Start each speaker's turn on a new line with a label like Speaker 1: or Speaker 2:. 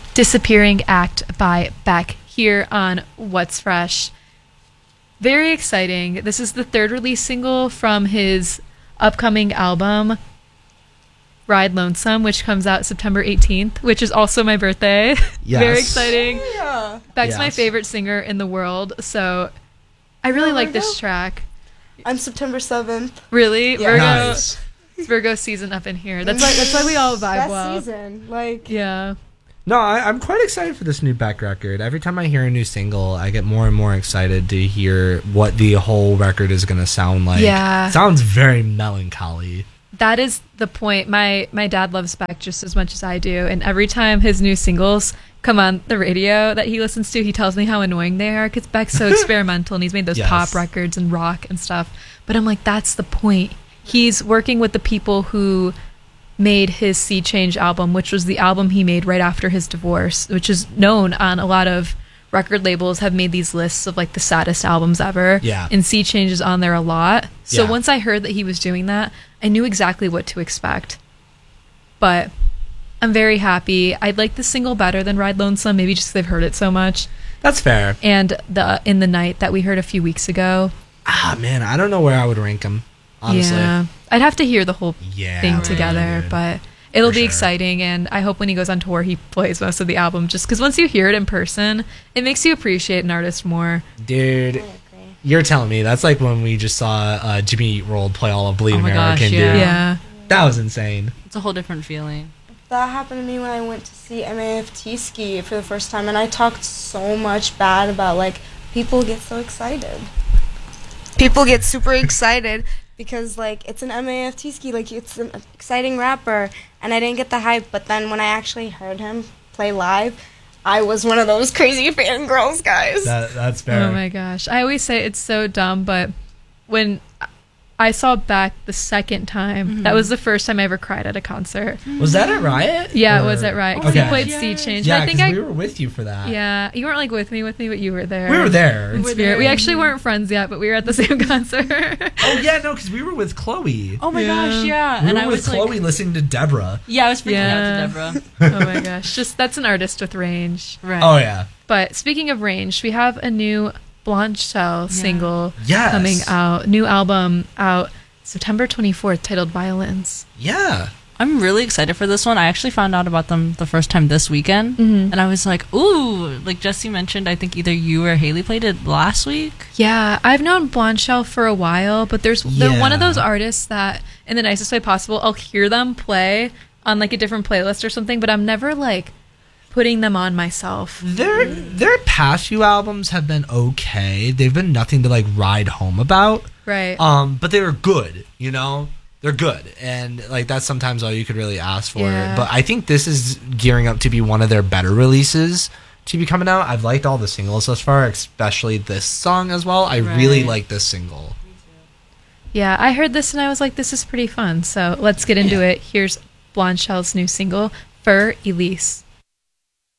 Speaker 1: Disappearing Act by Beck here on What's Fresh. Very exciting. This is the third release single from his upcoming album, Ride Lonesome, which comes out September 18th, which is also my birthday.
Speaker 2: Yes.
Speaker 1: Very exciting.
Speaker 3: Yeah.
Speaker 1: Beck's
Speaker 2: Yes.
Speaker 1: my favorite singer in the world, so I really like this track.
Speaker 3: I'm September 7th.
Speaker 1: Really?
Speaker 3: Yeah.
Speaker 2: Nice.
Speaker 1: Virgo season up in here. That's why we all vibe
Speaker 3: Best
Speaker 1: well.
Speaker 3: season. Like,
Speaker 1: Yeah.
Speaker 2: No, I'm quite excited for this new Beck record. Every time I hear a new single, I get more and more excited to hear what the whole record is going to sound like.
Speaker 1: Yeah.
Speaker 2: It sounds very melancholy.
Speaker 1: That is the point. My dad loves Beck just as much as I do, and every time his new singles come on the radio that he listens to, he tells me how annoying they are because Beck's so experimental and he's made those
Speaker 2: Yes.
Speaker 1: pop records and rock and stuff. But I'm like, that's the point. He's working with the people who made his Sea Change album, which was the album he made right after his divorce, which is known on a lot of record labels have made these lists of like the saddest albums ever.
Speaker 2: Yeah.
Speaker 1: And Sea Change is on there a lot. So
Speaker 2: Yeah.
Speaker 1: once I heard that he was doing that, I knew exactly what to expect. But I'm very happy. I'd like the single better than Ride Lonesome, maybe just because I've heard it so much.
Speaker 2: That's fair.
Speaker 1: And the In the Night that we heard a few weeks ago.
Speaker 2: Ah, man, I don't know where I would rank them, honestly.
Speaker 1: Yeah. I'd have to hear the whole
Speaker 2: Yeah,
Speaker 1: thing
Speaker 2: right,
Speaker 1: together,
Speaker 2: dude.
Speaker 1: but it'll
Speaker 2: For
Speaker 1: be
Speaker 2: sure.
Speaker 1: exciting, and I hope when he goes on tour he plays most of the album, just because once you hear it in person, it makes you appreciate an artist more.
Speaker 2: Dude, you're telling me that's like when we just saw Jimmy Eat World play all of Bleed
Speaker 4: Oh my
Speaker 2: American,
Speaker 4: gosh,
Speaker 2: dude.
Speaker 4: yeah.
Speaker 1: Yeah.
Speaker 2: That was insane.
Speaker 4: It's a whole different feeling.
Speaker 3: that happened to me when I went to see MAFT ski for the first time, and I talked so much bad about, like, people get so excited. People get super excited because, like, it's an MAFT ski, like, it's an exciting rapper, and I didn't get the hype, but then when I actually heard him play live, I was one of those crazy fangirls, guys.
Speaker 2: That's fair.
Speaker 1: Oh my gosh. I always say it's so dumb, but when I saw Beck the second time, that was the first time I ever cried at a concert.
Speaker 2: Was that at Riot?
Speaker 1: Yeah,
Speaker 2: Or-
Speaker 1: it was at Riot, 'cause
Speaker 2: Okay.
Speaker 1: he played Sea Change.
Speaker 2: Yeah,
Speaker 1: and I think
Speaker 2: because we were with you for that.
Speaker 1: yeah, you weren't like with me, but you were there.
Speaker 2: We were there.
Speaker 1: In spirit. We actually weren't friends yet, but we were at the same concert.
Speaker 2: Oh, yeah, no, because we were with Chloe.
Speaker 4: Oh my
Speaker 1: Yeah.
Speaker 4: gosh, yeah.
Speaker 2: We
Speaker 4: And
Speaker 2: were
Speaker 4: I
Speaker 2: with
Speaker 4: was
Speaker 2: Chloe
Speaker 4: like,
Speaker 2: listening to Deborah.
Speaker 4: yeah, I was freaking
Speaker 1: Yeah.
Speaker 4: out to Deborah.
Speaker 1: Oh my gosh, just that's an artist with range.
Speaker 4: Right.
Speaker 2: Oh, yeah.
Speaker 1: But speaking of range, we have a new Blanche Shell single
Speaker 2: Yes.
Speaker 1: coming out, new album out September 24th titled Violence.
Speaker 2: Yeah.
Speaker 4: I'm really excited for this one. I actually found out about them the first time this weekend,
Speaker 1: Mhm.
Speaker 4: and I was like, ooh, like Jesse mentioned, I think either you or Haley played it last week.
Speaker 1: Yeah, I've known Blanche Shell for a while, but they're one of
Speaker 2: Yeah.
Speaker 1: those artists that, in the nicest way possible, I'll hear them play on like a different playlist or something, but I'm never like putting them on myself.
Speaker 2: Their past few albums have been okay. They've been nothing to like ride home about.
Speaker 1: Right.
Speaker 2: But they were good, you know? They're good. And like that's sometimes all you could really ask for.
Speaker 1: Yeah.
Speaker 2: But I think this is gearing up to be one of their better releases to be coming out. I've liked all the singles thus far, especially this song as well. I really
Speaker 4: Right.
Speaker 2: like this single.
Speaker 1: Yeah, I heard this and I was like, this is pretty fun. So let's get into it. Here's Blanche Shell's new single, For Elise.